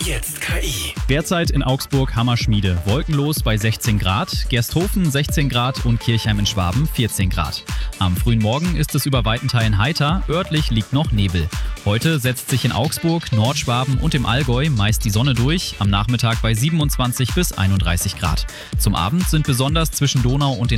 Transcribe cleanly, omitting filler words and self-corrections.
jetzt KI. Derzeit in Augsburg Hammerschmiede. Wolkenlos bei 16 Grad, Gersthofen 16 Grad und Kirchheim in Schwaben 14 Grad. Am frühen Morgen ist es über weiten Teilen heiter, örtlich liegt noch Nebel. Heute setzt sich in Augsburg, Nordschwaben und im Allgäu meist die Sonne durch, am Nachmittag bei 27 bis 31 Grad. Zum Abend sind besonders zwischen Donau und den